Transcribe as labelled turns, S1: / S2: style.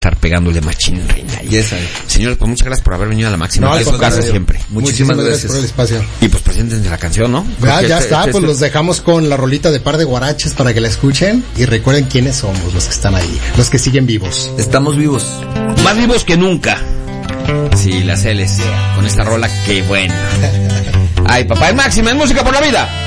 S1: estar pegándole machín reina. Señores, pues muchas gracias por haber venido a La Máxima.
S2: No,
S1: eso hace siempre.
S2: Muchísimas gracias
S3: por el espacio.
S1: Y pues preséntense la canción, ¿no?
S3: Ya está, pues los dejamos con la rolita de Par de Guaraches para que la escuchen y recuerden quiénes somos los que están ahí, los que siguen vivos.
S2: Estamos vivos.
S1: Más vivos que nunca. Sí, las L's con esta rola, qué buena. Ay, papá, es Máxima, es música por la vida.